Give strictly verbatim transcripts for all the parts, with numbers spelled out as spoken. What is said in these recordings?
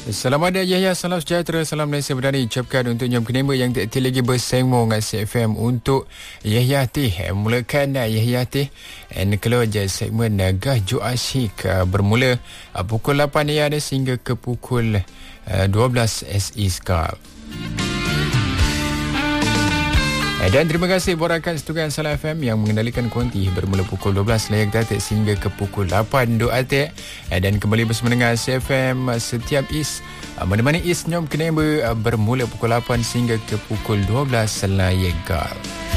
Selamat hari Yahya, salam sejahtera, salam Malaysia Berdari ucapkan untuk Nyom Kenema yang tak lagi bersama dengan C F M untuk Yahya Tih. Mulakan Yahya Tih and keluar je segmen Gah Jo Asyik bermula pukul lapan ya sehingga ke pukul dua belas S E Scarp. Dan terima kasih borakan Setugan Salam F M yang mengendalikan kuanti bermula pukul dua belas layak datik sehingga ke pukul lapan dua atik. Dan kembali bersama dengan C F M setiap Is menemani Is Nyom Kenema bermula pukul lapan sehingga ke pukul dua belas layak gal.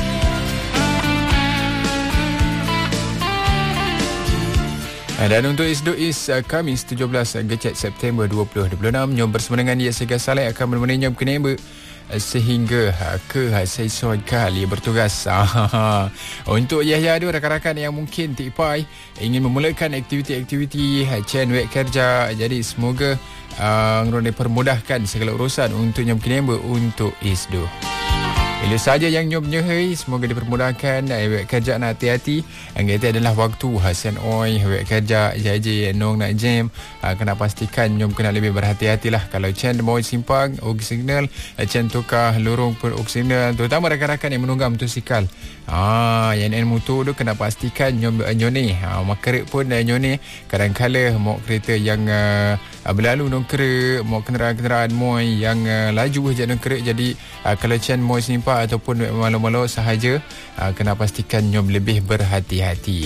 Dan untuk Isdo Is Khamis tujuh belas Gecet September dua ribu dua puluh enam, Nyom bersama dengan Dia Segar Saleh akan menemani Nyom Kenema sehingga ke sesuai kali bertugas. Untuk Yahya ada rakan-rakan yang mungkin tipai ingin memulakan aktiviti-aktiviti Chen wek kerja, jadi semoga uh, dipermudahkan segala urusan untuk Nyom Kenema untuk Isdo. Bila saja yang Nyom nyehai, semoga dipermudahkan. Wek kerja nak hati-hati. Yang itu adalah waktu Hasan Oi wek kerja jaji nong nak jam. Kena pastikan Nyom kena lebih berhati-hatilah. Kalau Chen mau simpang og signal, Chen tukar lorong per og signal, terutama rakan-rakan yang menunggang motosikal. Ah, yang en motor tu kena pastikan Nyom nyone. Ah, makrek pun nyone. Kadang-kala mau kereta yang uh, berlalu nong kerek, mau kenderaan-kenderaan moi yang uh, laju je nong kerek. Jadi uh, kalau Chen mau simpang ataupun malu-malu sahaja, uh, kena pastikan Nyom lebih berhati-hati.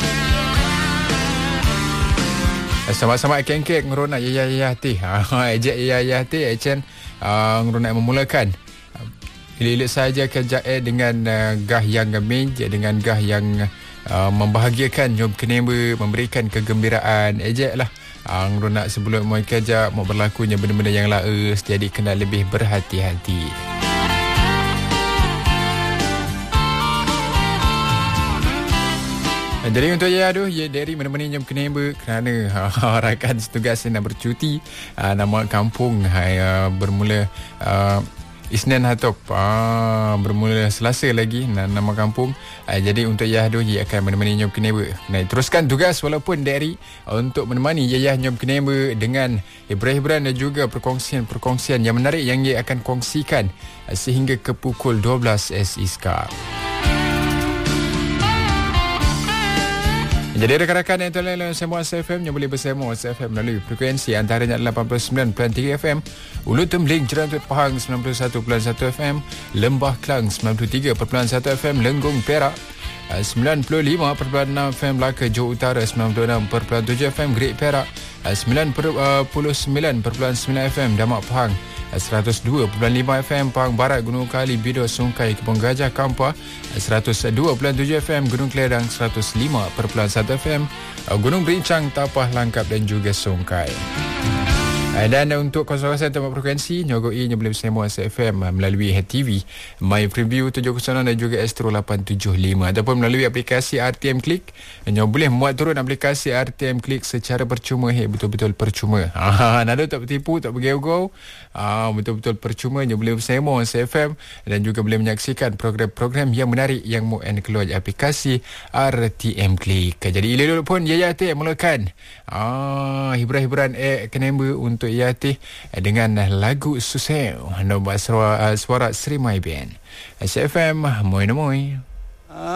Sama-sama kengkek ngerona ya ya ya teh. Ha ejek ya ya teh Chen uh, ngerona memulakan. Ilik saja kerja eh dengan uh, gah yang main, dengan gah yang uh, membahagiakan Nyom Kenema, memberikan kegembiraan. Ejek lah. Uh, ngerona sebelum mau kerja mau berlakunya benda-benda yang laes, jadi kena lebih berhati-hati. Jadi untuk ya aduh ya dari menemani Nyom Kenema kerana ha, rakan setugas nak bercuti, ha, nama kampung ha, bermula ha, Isnin Hatop, ha, bermula Selasa lagi nama kampung. Ha, jadi untuk ya aduh ya akan menemani Nyom Kenema. Nah, teruskan tugas walaupun dari untuk menemani Yayah Nyom Kenema dengan hiburan-hiburan dan juga perkongsian-perkongsian yang menarik yang ia akan kongsikan sehingga ke pukul dua belas S E Scarp. Jadi rakan-rakan yang telah lalu semua C F M yang boleh bersama C F M melalui frekuensi antaranya lapan puluh sembilan perpuluhan tiga F M, Ulu Tembeling Jerantut Pahang sembilan puluh satu perpuluhan satu F M, Lembah Kelang sembilan puluh tiga perpuluhan satu F M, Lenggong Perak sembilan puluh lima perpuluhan enam F M, Melaka Johor Utara sembilan puluh enam perpuluhan tujuh F M, Great Perak sembilan puluh sembilan perpuluhan sembilan F M, Damak Pahang seratus dua perpuluhan lima F M, Pahang Barat Gunung Kali, Bido Sungkai Kebun Gajah Kampar seratus dua perpuluhan tujuh F M, Gunung Keledang seratus lima perpuluhan satu F M, Gunung Berincang, Tapah Langkap dan juga Sungkai. Dan untuk kawasan tempat frekuensi nyogoi yang boleh bersama C F M melalui H T V, My Preview tujuh kosong dan juga Astro lapan tujuh lima ataupun melalui aplikasi R T M Click. Yang boleh muat turun aplikasi R T M Click secara percuma, hey, betul-betul percuma. Ha, nado tak bertipu, tak bergau-gau. Ah, betul-betul percuma. Yang boleh bersama C F M dan juga boleh menyaksikan program-program yang menarik yang mu and keluar aplikasi R T M Click. Jadi ililul pun Yaya Teh mulakan ah hiburan-hiburan eh Kenema untuk Yati dengan lagu Susel nombor suara, suara Sri Mai Band. C F M, moi moi.